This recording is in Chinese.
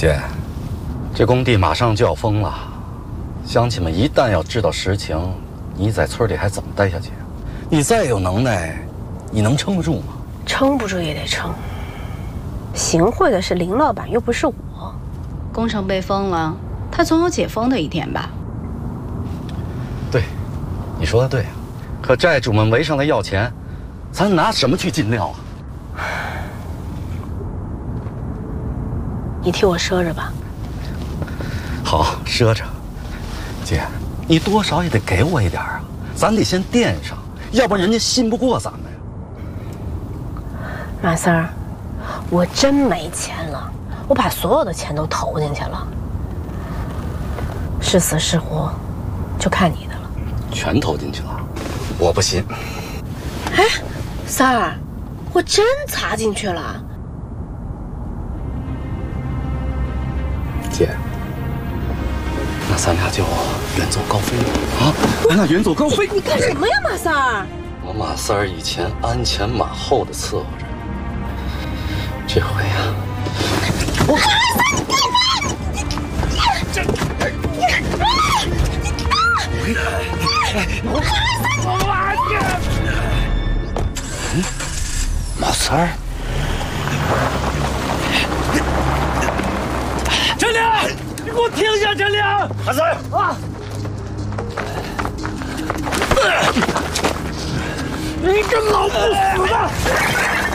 姐，这工地马上就要封了，乡亲们一旦要知道实情，你在村里还怎么待下去？你再有能耐，你能撑得住吗？ 撑不住也得撑。行贿的是林老板，又不是我。 工程被封了，他总有解封的一天吧？ 对，你说的对啊。可债主们围上来要钱，咱拿什么去尽料啊？ 你替我赊着吧。 好，赊着。姐，你多少也得给我一点啊，咱得先垫上，要不然人家信不过咱们呀。 马三儿，我真没钱了，我把所有的钱都投进去了，是死是活，就看你的了。 全投进去了，我不信。 哎，三儿，我真砸进去了。 姐，那咱俩就远走高飞吧！啊，咱俩远走高飞！ 你干什么呀，马三儿？ 我马三儿以前鞍前马后的伺候着，这回呀，我马三儿， 陈亮，你给我停下！陈亮，马三儿啊！你个老不死的！